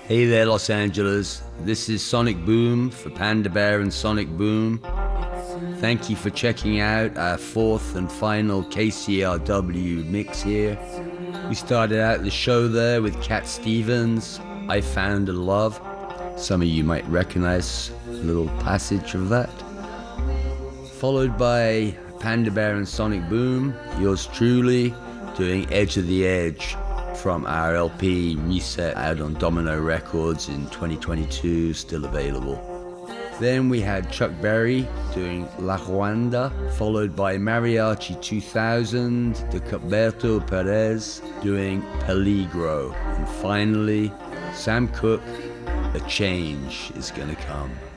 Hey there, Los Angeles. This is Sonic Boom for Panda Bear and Sonic Boom. Thank you for checking out our fourth and final KCRW mix here. We started out the show there with Cat Stevens, I Found a Love. Some of you might recognize a little passage of that. Followed by Panda Bear and Sonic Boom, yours truly, doing Edge of the Edge from our LP Reset out on Domino Records in 2022, still available. Then we had Chuck Berry doing La Ruanda, followed by Mariachi 2000, de Caberto Perez doing Peligro. And finally, Sam Cooke, A Change Is Gonna Come.